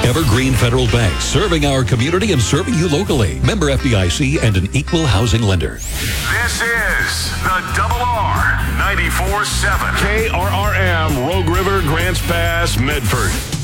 Evergreen Federal Bank, serving our community and serving you locally. Member FDIC and an equal housing lender. This is the Double R 94.7 KRRM, Rogue River, Grants Pass, Medford.